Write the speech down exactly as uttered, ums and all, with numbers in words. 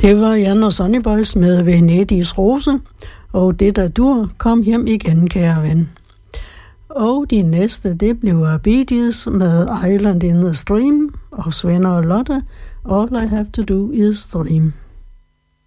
Det var Jan og Sonny Boys med Venedigs Rose, og det der dur, kom hjem igen, kære ven. Og de næste, det bliver Bee Gees med Island in the Stream, og Svend og Lotte, All I Have to Do is Dream.